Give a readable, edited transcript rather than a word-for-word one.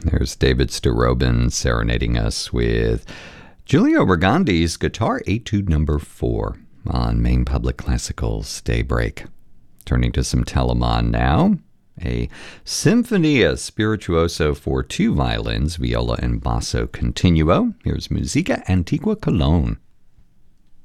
There's David Starobin serenading us with Giulio Rogandi's Guitar Etude Number 4 on Maine Public Classical's Daybreak. Turning to some Telemann now, a Sinfonia Spirituoso for 2 violins, viola, and basso continuo. Here's Musica Antiqua Cologne.